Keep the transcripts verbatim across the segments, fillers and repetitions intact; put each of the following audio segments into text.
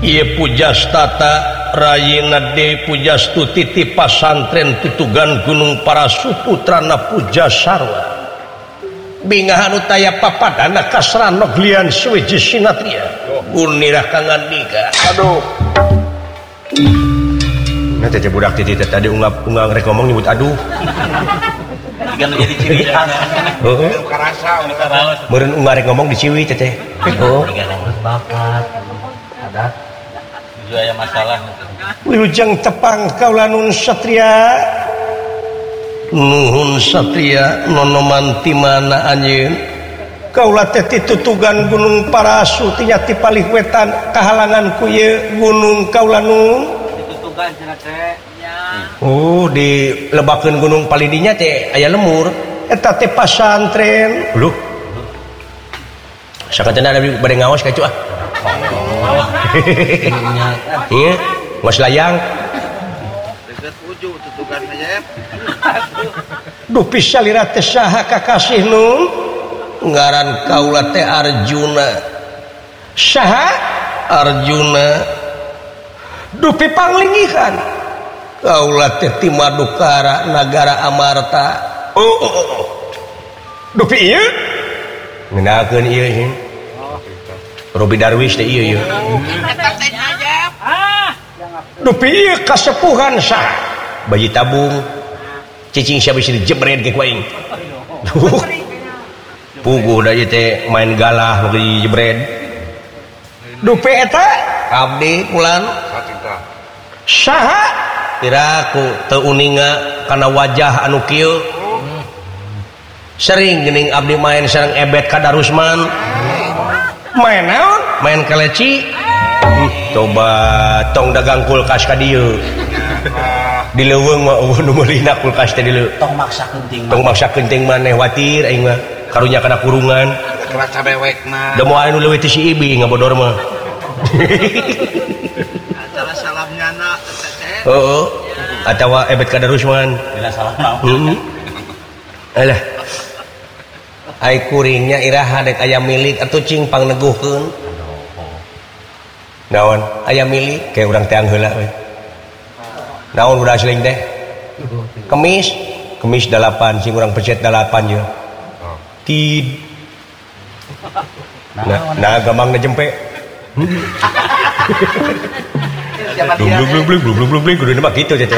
Ieu Pujastata Rayina De Pujastuti ti pasantren Tutugan Gunung Parasu putrana Puja Sarwa bingahan utaya papadana kasrana glian suwiji sinatria unirah kangandika aduh nah teh budak titi tadi ungap unggang rek ngomong nyebut aduh kan jadi ciri heeh karasa meureun unggang rek ngomong di ciwi teh oh bakat adat juga aya masalah wilujeng tepang kaula nun satria nuhun satria nonoman ti mana anjeun kaula teh titutugan Gunung Parasu nya ti palih wetan kahalangan ku ieu gunung kaula nun titutugan cenah teh nya oh dilebakeun gunung palidinya teh aya lemur eta teh pasantren luh sakatena ada bade ngaos kacu ah iya ngos layang deket ujung tutugan aja duh pisalira teh saha kakasih nun ngaran kaula teh Arjuna saha Arjuna duh pipanglingihan kaula teh ti Madukara Nagara Amarta oh oh oh duh pi ieu ngeundakeun ieu sih Robi Darwis teh ieu ieu dupi ieu kasepuhan sah bayi tabung cicing sia bisa dijebret ge ku aing puguh da ieu teh main galah bagi jebret dupi eta abdi pulan saha kira ku teu uninga kana wajah anu kieu sering geuning abdi main sareng ebet ka Darusman main naon main keleci coba tong dagang kulkas ka dieu di leuweung mah eueuh nu meulina kulkas teh di leuweung tong maksa kenting tong maksa kenting maneh watir aing mah karunya kana kurungan kerasa bewekna da moal anu leuwih ti si Ibi ngabodor mah acara salamnya na teh heeh atawa ebet ka Darusman bila salam naon heeh alah ai kuringnya iraha dek aya milik atuh cing pangneguhkeun naon aya milik kayak urang teh heula we naon udah asling teh kemis kemis delapan cing urang pecet delapan je tid nah nah gampang jempe blung blung blung blung blung blung blung kudu mah kitu teh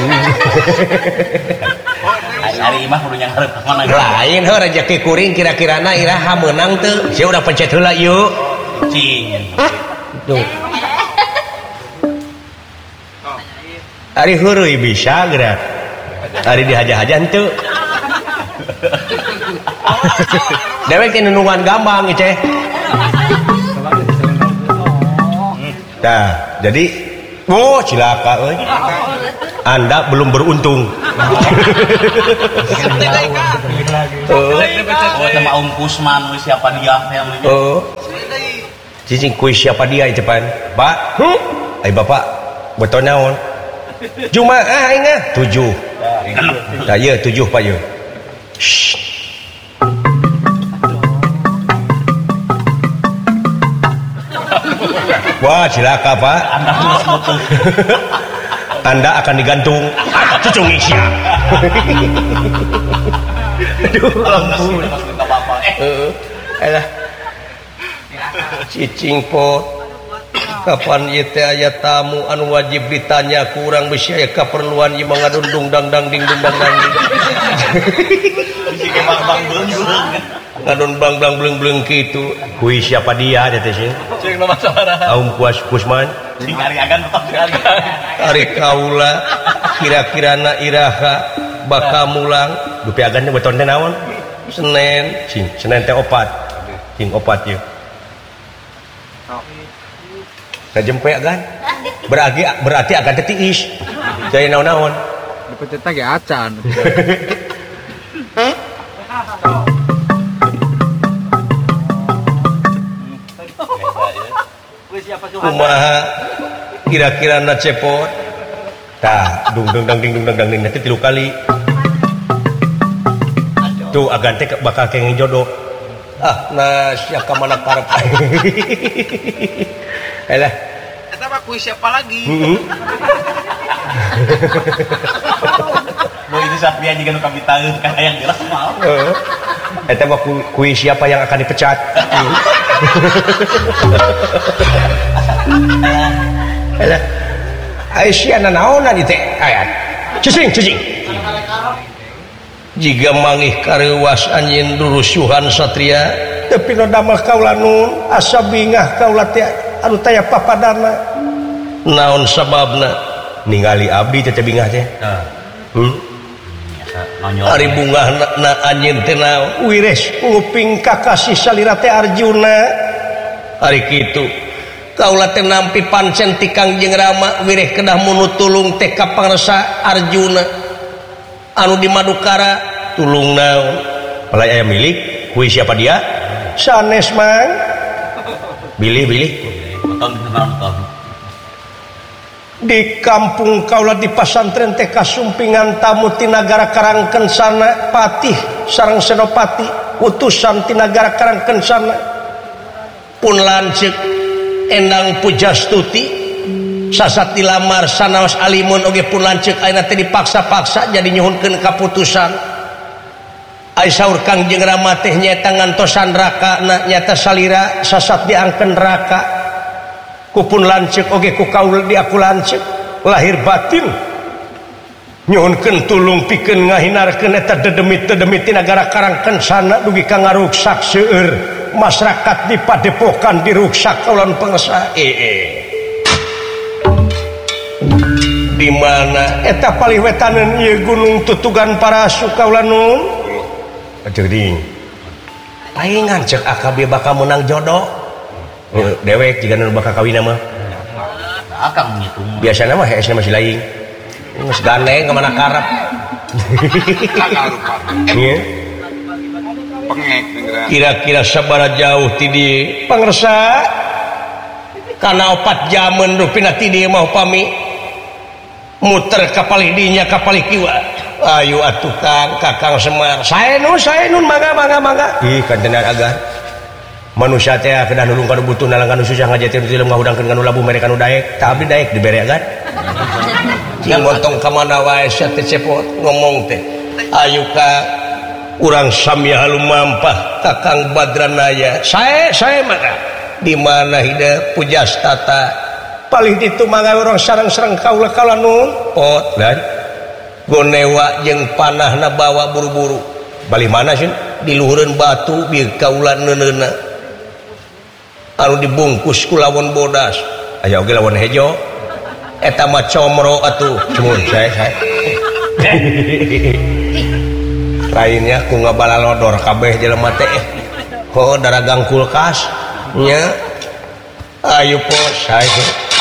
hari imah kudu nyangharep mana lain heuh rezeki kuring kira-kirana iraha meunang teu sia udah pencet heula yuk cing tuh ari heureui bisa gerak ari dihaja-haja henteu dewek teh nunungan gampang ieu teh nah jadi oh cilaka euy Anda belum beruntung. Oh, sama Om Kusman siapa dia yang oh cicing kuis siapa dia itu pan Pak hmm? Ay bapak betul naon Jumaah aing ah tujuh nah iya tujuh Pak ya wah cilaka Pak Anda akan digantung cucung isya aduh ampun eh cicing pot kapan ieu teh aya tamu anu wajib ditanya kurang bisi aya kaperluan ieu mangadundung dangdang ding dang dang bisi ke bang beung ngadon bang bang bleung bleung kitu kuy siapa dia teh sih cing nama sabaraha Aum Kuas Kusman cing ari agan tetap sekali ari kaula kira-kirana iraha bakal mulang dupi agannya beton teh naon Senen cing Senen teh opat cing opat ieu ngajempe agan berarti berarti agan teh tiis jadi naon-naon dipecet ge acan kumaha kira-kira na cepot tah dung dung dang ding dung dang ding nanti tilu kali tuh agan teh bakal kenging jodoh ah nah sia ka mana karep alah Eta mah kuis siapa lagi? Heeh. Lo itu Satria juga nu kami tahu kan yang jelas mah. Heeh. Eta mah ku- kuis siapa yang akan dipecat. Alah. Aisyah naonan ieu teh ayat. Cicing, cicing. Jika mangih karewas anjeun durusuhan Satria, tapi no damel kaula nu asa bingah kaula teh anu taya papadana. Naon sababna? Ningali abdi teh bingah teh. Heeh. Hmm? Nonyol. Ari bungah na, na anjeun teh naon? Wires nguping kakasih salira teh Arjuna. Ari kitu. Kaula teh nampi pancen ti Kangjeng Rama wireh kedah munu tulung teh ka pangresa Arjuna. Anu di Madukara tulung naon? Palai aya milik, kuis siapa dia? Sanes mang. Bilih bilih. Nonton nonton. Di kampung kaula di pasantren teh kasumpingan tamu ti nagara Karangken sana patih sareng senopati utusan ti nagara Karangken sana pun lanceuk endang pujastuti sasat dilamar sanaos alimun oge pun lanceuk ayeuna teh dipaksa-paksa jadi nyuhunkeun kaputusan ai saur Kangjeng Rama teh nyaeta ngantosan rakana nyata salira sasat diangkeun neraka kupun lanceuk oge ku kaul di aku lanceuk lahir batin nyuhunkeun tulung pikeun ngahinarkeun eta dedemit-dedemit ti nagara Karangken sana dugi ka ngaruksak seueur masyarakat di padepokan diruksak kaulan pangresa eh eh di mana eta paliwetaneun ieu gunung tutugan Parasu kaulan nun jeung paingan cek A K B bakal menang jodoh dewek jika nu bakal kawin mah Akang ngitung. biasana mah hese masih lain geus gandeng ka mana karep Kagak lupa. ieu Pengek negara. kira-kira sabaraha jauh ti dieu pangresa kana opat jaman rupina ti dieu mah upami muter kapal dinya kapal kiwa ayo atuh Kang Kakang Semar sae nu sae nun mangga mangga mangga ih kantenan agan manusia teh kedah nulung kana butuh nalangan nu susah ngajetir ti ngahudangkeun kana labu mere kana daek tah abdi daek dibere agan cing montong ka mana wae sia teh cepot ngomong teh ayo ka urang sami halumampah Kakang Badranaya sae sae mangga di mana hideup pujastata paling ditu mangga urang sareng-sareng kaula kaula nun pot dan gonewa jeung panahna bawa buru-buru bali mana sih di luhureun batu bieu kaula neuneuna anu dibungkus ku lawon bodas aya oge lawon hejo eta mah comro atuh cumun sae sae lainnya ku ngabalalodor kabeh jelema teh oh daragang kulkas nya ayo pos sae